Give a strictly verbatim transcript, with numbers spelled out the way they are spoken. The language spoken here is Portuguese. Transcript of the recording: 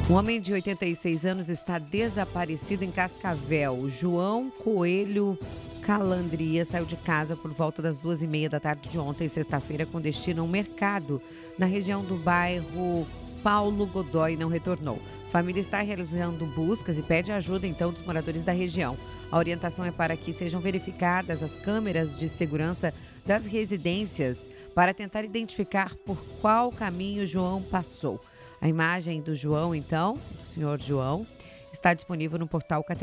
Um homem de oitenta e seis anos está desaparecido em Cascavel. João Coelho Calandria saiu de casa por volta das duas e meia da tarde de ontem, sexta-feira, com destino a um mercado na região do bairro Paulo Godoy e não retornou. A família está realizando buscas e pede ajuda, então, dos moradores da região. A orientação é para que sejam verificadas as câmeras de segurança das residências para tentar identificar por qual caminho João passou. A imagem do João, então, do senhor João, está disponível no portal